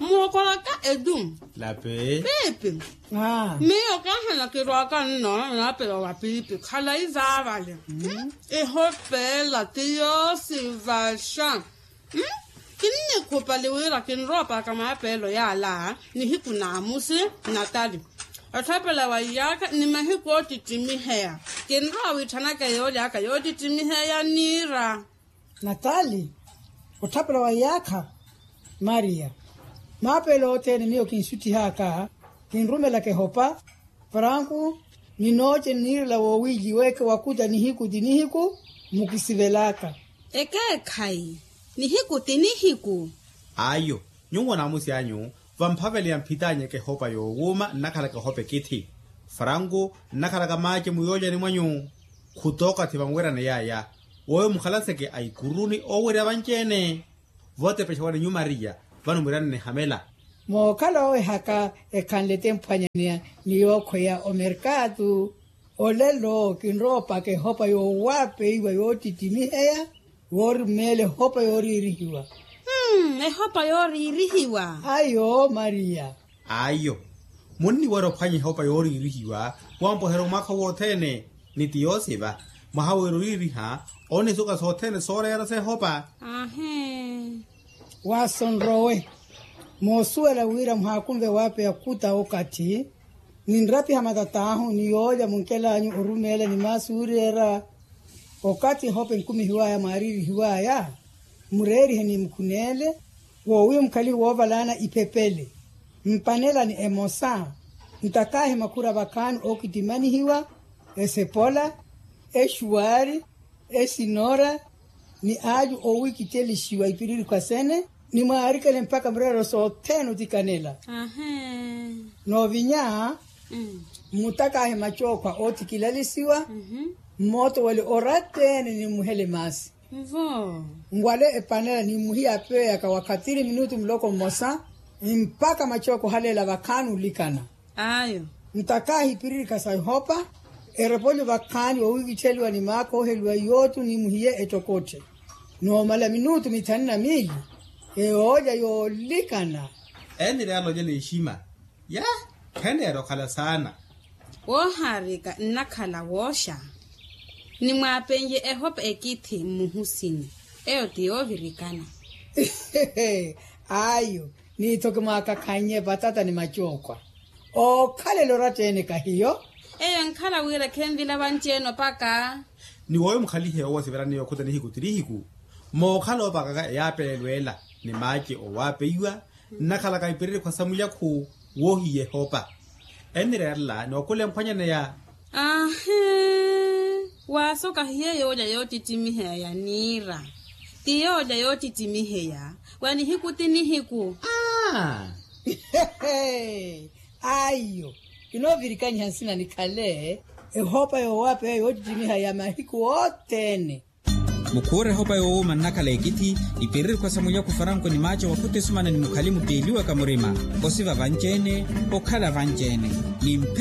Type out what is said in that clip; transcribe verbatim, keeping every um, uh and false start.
muokola ka edum. Lape. Pepe. Ah. Me o ka hana ke roka no na pe wa pipi. Khala izavale. E hopela tio sivasha. Hmm? Kini kopa lewira kin ropa kama pelo ya la ni hiku na musi natali. Atapela wa yaka ni mahiku titimi hea. Kin rawi tanaka yoja aka yoji timi hea nira. Natali. Utapela wa yaka Maria. Mapelo tene mio kinsuti haka kinrumela ke hopa Franku ni noche nirla wo wiji weke wakuja ni hiku di ni hiku mukisivelaka. Eke kai. Ni hiku tini hiku. Ayo, nyungo na musi anyu, vampaveli ya mpitanye ke hopa yo wuma nakala ke hope kiti. Frango nakala ka mache muyoja ni mwanyu. Kutoka tivangwera na yaya. Owe mukhalase ke ay kuruni owe vanchene. Vote pechawani nyu Maria, vanu mirane ne hamela. Mo kala owe haka e kanlete mpanyania ni yoko ya o mercado. Olelo kinropa ke hopa yo wape iwa yo titimiheya. Wori mele hopa yori irihiwa. Hmm, e hopa yori irihiwa. Ayo, Maria. Ayo. Muni waro panyi hopa yori irihiwa. Wampo hero maka wotene. Niti yosiva. Mahawe iriha. Oni suka sotene sore yara se hopa. Ahe. Wasonrowe. Mosuela wira mhakumve wape ya kuta okati. Ninrapi hamatatahu ni yoja munkela anyu urumele ni masuri era. Okati hope nkumi hiwaya mariri hiwaya, mureri heni mkunele, wowe mkali wovalana ipepele. Mpanela ni emosa, mtakahe makura bakanu okitimani hiwa, esepola, eshuari, esinora, ni aju owi kiteli shiwa ipiriri kwa sene, ni maarikele mpaka mrero sotenu tikanela. Ahe. No vinya, Mm. mutakahe machokwa oti kilalisiwa, Mhm. moto wale oratene ni muhele masi. Vo. Ngwale epanela ni muhia pea ka wakatiri minutu mloko mosa, mpaka machoko halela bakanu likana. Ayo. Mtaka hipiriri kasai hopa, erepolyo bakani wa wiki cheliwa ni mako helwa yotu ni muhie etokote. No mala minutu mitanina mili, e oja yo likana. Eni realo jele ishima. Ya, kene ero kala sana. Wo harika nakala wosha. Ni mwapenye e hopa ekiti muhusini. Eo tiyo virikana. Ayo, ni toke maka kanye batata ni machokwa. O kale loratene kahiyo. Eo nkala wira kembila vancheno paka. Ni wowe mkhalihe owa siverani yokuta ni hiku tiri hiku. Mo khalo baka ya pelwela ni maji o wape iwa. Nakala ka ipiriri kwa samuya ku wohi ye hopa. Eni reala ni wakule mpanya na ya. Ahe. Wasoka hiye yoja yoti timiheya ya nira. Ti yoja yoti timiheya. Wani hiku tini hiku. Ah. Ayo, ino virikani hansina ni kale. E hopa yo wape yoti timiha ya mahiku otene. Mukure hopa yo manakala ekiti ipiriri kwa samuya kufaranko ni macho wakute sumana ni mukalimu tiliwa kamurima. Osiva vanchene, okala vanchene. Ni